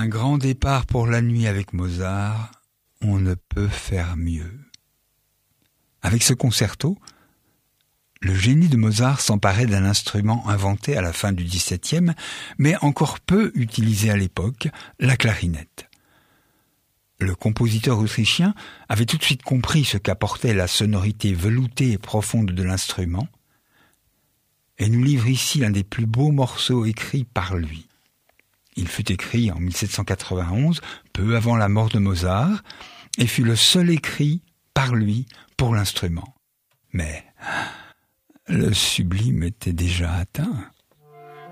Un grand départ pour la nuit avec Mozart, on ne peut faire mieux. Avec ce concerto, le génie de Mozart s'emparait d'un instrument inventé à la fin du XVIIe, mais encore peu utilisé à l'époque, la clarinette. Le compositeur autrichien avait tout de suite compris ce qu'apportait la sonorité veloutée et profonde de l'instrument, et nous livre ici l'un des plus beaux morceaux écrits par lui. Il fut écrit en 1791, peu avant la mort de Mozart, et fut le seul écrit par lui pour l'instrument. Mais le sublime était déjà atteint.